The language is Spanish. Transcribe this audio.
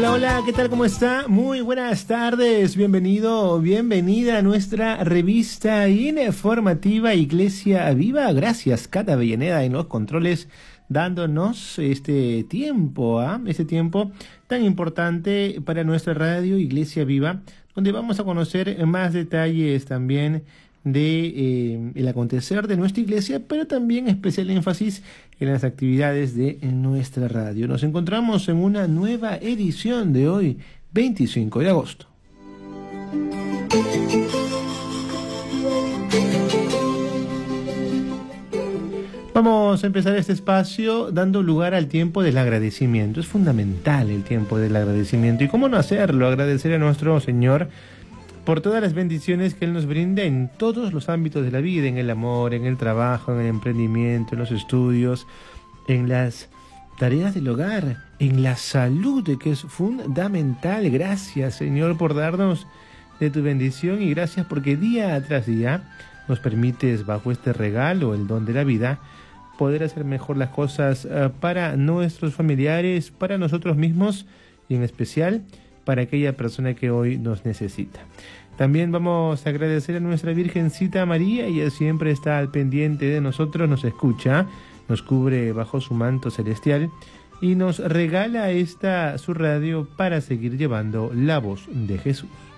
Hola, hola, ¿qué tal? ¿Cómo está? Muy buenas tardes, bienvenido, bienvenida a nuestra revista informativa Iglesia Viva. Gracias, Cata Avellaneda en los controles, dándonos este tiempo tan importante para nuestra radio Iglesia Viva, donde vamos a conocer más detalles también de el acontecer de nuestra iglesia, pero también especial énfasis en las actividades de nuestra radio. Nos encontramos en una nueva edición de hoy, 25 de agosto. Vamos a empezar este espacio dando lugar al tiempo del agradecimiento. Es fundamental el tiempo del agradecimiento. ¿Y cómo no hacerlo? Agradecer a nuestro Señor por todas las bendiciones que Él nos brinda en todos los ámbitos de la vida, en el amor, en el trabajo, en el emprendimiento, en los estudios, en las tareas del hogar, en la salud, que es fundamental. Gracias, Señor, por darnos de tu bendición, y gracias porque día tras día nos permites, bajo este regalo, el don de la vida, poder hacer mejor las cosas para nuestros familiares, para nosotros mismos y en especial para aquella persona que hoy nos necesita. También vamos a agradecer a nuestra Virgencita María. Ella siempre está al pendiente de nosotros, nos escucha, nos cubre bajo su manto celestial y nos regala su radio para seguir llevando la voz de Jesús.